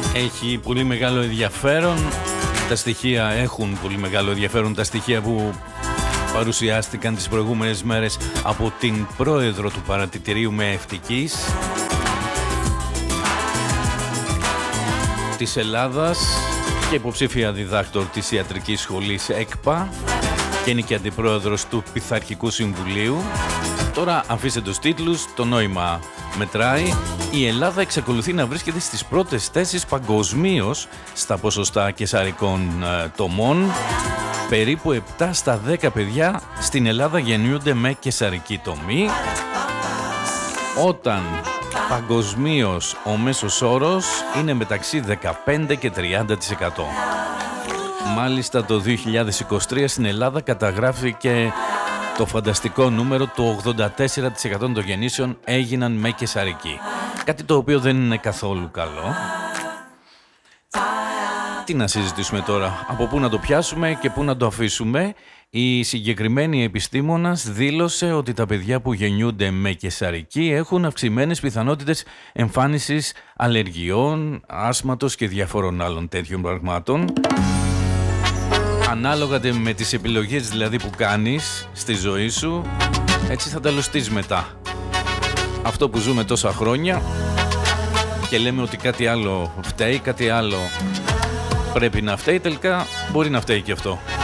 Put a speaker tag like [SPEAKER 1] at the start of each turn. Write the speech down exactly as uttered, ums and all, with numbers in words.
[SPEAKER 1] έχει πολύ μεγάλο ενδιαφέρον. Τα στοιχεία έχουν πολύ μεγάλο ενδιαφέρον, τα στοιχεία που παρουσιάστηκαν τις προηγούμενες μέρες από την πρόεδρο του Παρατητηρίου Μεευτικής της Ελλάδας και υποψήφια διδάκτορ της Ιατρικής Σχολής ΕΚΠΑ και είναι και αντιπρόεδρος του Πειθαρχικού Συμβουλίου. Τώρα αφήστε τους τίτλους, το νόημα μετράει. Η Ελλάδα εξακολουθεί να βρίσκεται στις πρώτες θέσεις παγκοσμίως στα ποσοστά καισαρικών ε, τομών. Περίπου επτά στα δέκα παιδιά στην Ελλάδα γεννιούνται με καισαρική τομή, όταν παγκοσμίως ο μέσος όρος είναι μεταξύ δεκαπέντε και τριάντα τοις εκατό. Μάλιστα το δύο χιλιάδες είκοσι τρία στην Ελλάδα καταγράφηκε το φανταστικό νούμερο του ογδόντα τέσσερα τοις εκατό των γεννήσεων έγιναν με καισαρική. Κάτι το οποίο δεν είναι καθόλου καλό. Τι να συζητήσουμε τώρα, από πού να το πιάσουμε και πού να το αφήσουμε. Η συγκεκριμένη επιστήμονας δήλωσε ότι τα παιδιά που γεννιούνται με καισαρική έχουν αυξημένες πιθανότητες εμφάνισης αλλεργιών, άσθματος και διαφόρων άλλων τέτοιων πραγμάτων. Ανάλογα με τις επιλογές δηλαδή που κάνεις στη ζωή σου, έτσι θα τα λουστείς μετά. Αυτό που ζούμε τόσα χρόνια και λέμε ότι κάτι άλλο φταίει, κάτι άλλο πρέπει να φταίει, τελικά μπορεί να φταίει και αυτό.